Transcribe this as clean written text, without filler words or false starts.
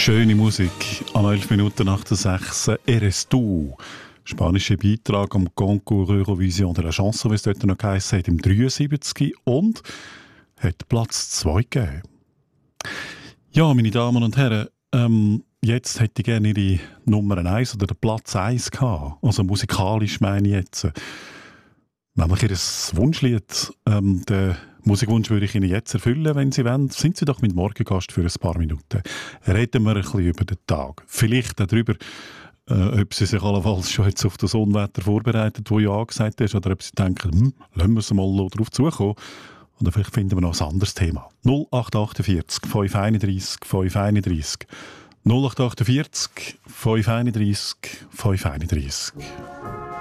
Schöne Musik an 11 Minuten nach der 6. «Eres tú». Spanischer Beitrag am Concours Eurovision de la Chanson, wie es dort noch geheißen hat, im 73 und hat Platz 2 gegeben. Ja, meine Damen und Herren, jetzt hätte ich gerne Ihre Nummer 1 oder den Platz 1 gehabt. Also musikalisch meine ich jetzt. Nämlich Ihr Wunschlied. Den Musikwunsch würde ich Ihnen jetzt erfüllen, wenn Sie wollen. Sind Sie doch mein Morgengast für ein paar Minuten. Reden wir ein bisschen über den Tag. Vielleicht auch darüber, ob Sie sich allenfalls schon jetzt auf das Unwetter vorbereitet, das ja angesagt ist, oder ob Sie denken, lassen wir es mal darauf zukommen. Oder vielleicht finden wir noch ein anderes Thema. 0848 531 531 0848 531 531